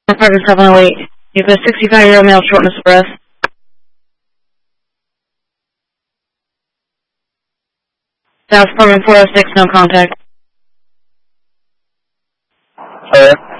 Parker 708. You have a 65-year-old male shortness of breath. South Department 406, no contact. Alright.